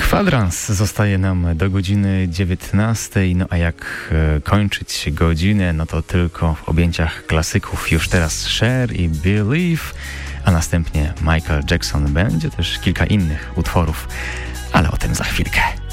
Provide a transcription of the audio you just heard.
Kwadrans zostaje nam do godziny 19, no a jak kończyć godzinę, no to tylko w objęciach klasyków. Już teraz Cher i Believe, a następnie Michael Jackson. Będzie też kilka innych utworów, ale o tym za chwilkę.